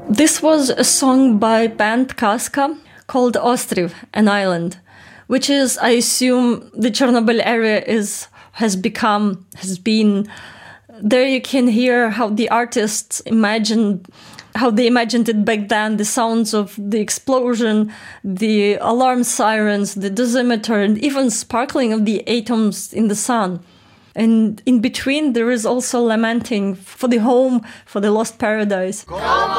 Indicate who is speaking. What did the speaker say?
Speaker 1: This was a song by band Kaska called Ostriv, an island, which is, I assume, the Chernobyl area has been. There you can hear how the artists imagined it back then, the sounds of the explosion, the alarm sirens, the dosimeter, and even sparkling of the atoms in the sun. And in between, there is also lamenting for the home, for the lost paradise.